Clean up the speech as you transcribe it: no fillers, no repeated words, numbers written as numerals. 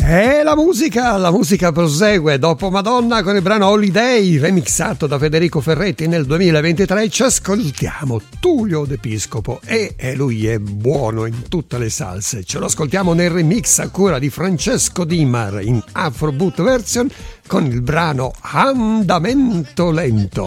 E la musica prosegue. Dopo Madonna con il brano Holiday remixato da Federico Ferretti nel 2023 ci ascoltiamo Tullio D'Episcopo e lui è buono in tutte le salse. Ce lo ascoltiamo nel remix a cura di Francesco Dimar in Afrobeat version con il brano Andamento Lento.